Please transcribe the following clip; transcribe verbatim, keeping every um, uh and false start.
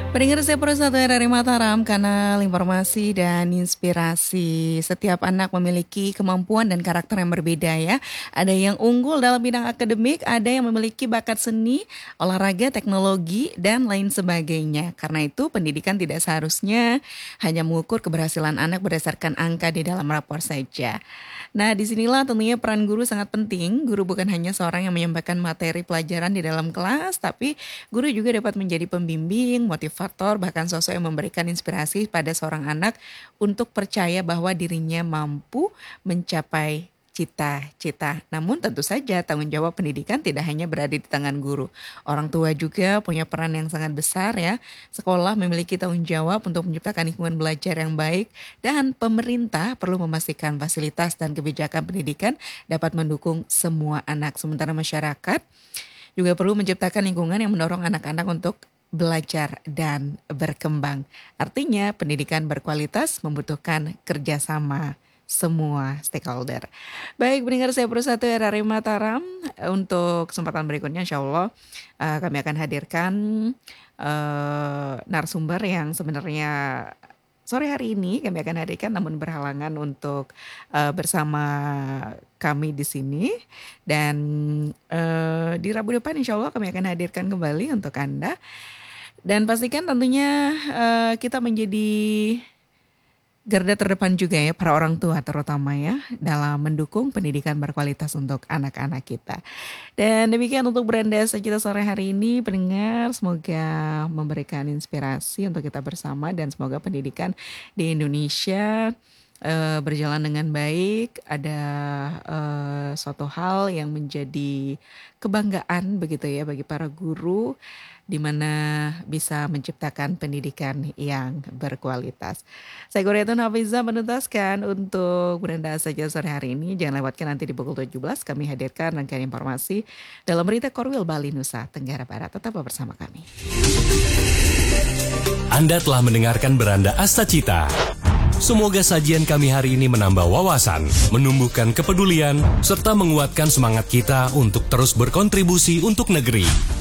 Pendengar saya satu R R I Mataram, kanal informasi dan inspirasi. Setiap anak memiliki kemampuan dan karakter yang berbeda ya. Ada yang unggul dalam bidang akademik, ada yang memiliki bakat seni, olahraga, teknologi, dan lain sebagainya. Karena itu pendidikan tidak seharusnya hanya mengukur keberhasilan anak berdasarkan angka di dalam rapor saja. Nah, disinilah tentunya peran guru sangat penting. Guru bukan hanya seorang yang menyampaikan materi pelajaran di dalam kelas, tapi guru juga dapat menjadi pembimbing, motivator, bahkan sosok yang memberikan inspirasi pada seorang anak untuk percaya bahwa dirinya mampu mencapai cita-cita. Namun tentu saja tanggung jawab pendidikan tidak hanya berada di tangan guru. Orang tua juga punya peran yang sangat besar ya. Sekolah memiliki tanggung jawab untuk menciptakan lingkungan belajar yang baik dan pemerintah perlu memastikan fasilitas dan kebijakan pendidikan dapat mendukung semua anak. Sementara masyarakat juga perlu menciptakan lingkungan yang mendorong anak-anak untuk belajar dan berkembang. Artinya pendidikan berkualitas membutuhkan kerjasama semua stakeholder. Baik, pendengar saya satu R R I Mataram, untuk kesempatan berikutnya insya Allah uh, kami akan hadirkan uh, narasumber yang sebenarnya sore hari ini kami akan hadirkan namun berhalangan untuk uh, bersama kami di sini. Dan uh, di Rabu depan insya Allah kami akan hadirkan kembali untuk Anda. Dan pastikan tentunya uh, kita menjadi garda terdepan juga ya, para orang tua terutama ya, dalam mendukung pendidikan berkualitas untuk anak-anak kita. Dan demikian untuk Beranda Sajita sore hari ini, pendengar, semoga memberikan inspirasi untuk kita bersama dan semoga pendidikan di Indonesia uh, berjalan dengan baik. Ada uh, suatu hal yang menjadi kebanggaan begitu ya bagi para guru, di mana bisa menciptakan pendidikan yang berkualitas. Saya Guriatun Hafizah menuntaskan untuk Beranda Saja sore hari ini. Jangan lewatkan nanti di pukul tujuh belas kami hadirkan rangkaian informasi dalam berita Korwil Bali Nusa Tenggara Barat. Tetap bersama kami. Anda telah mendengarkan Beranda Astacita. Semoga sajian kami hari ini menambah wawasan, menumbuhkan kepedulian, serta menguatkan semangat kita untuk terus berkontribusi untuk negeri.